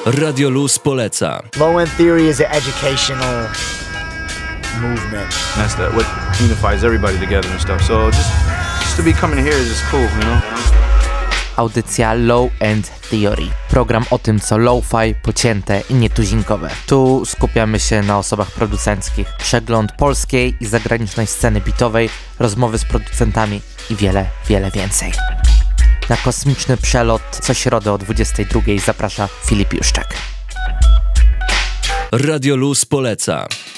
Radio Luz poleca. Low End Theory is an educational movement. That's what unifies everybody together and stuff. So just to be coming here is just cool, you know? Audycja Low End Theory. Program o tym, co lo-fi, pocięte i nietuzinkowe. Tu skupiamy się na osobach producenckich. Przegląd polskiej i zagranicznej sceny beatowej, rozmowy z producentami i wiele, wiele więcej. Na kosmiczny przelot co środę o 22:00 zaprasza Filip Juszczak. Radio Luz poleca.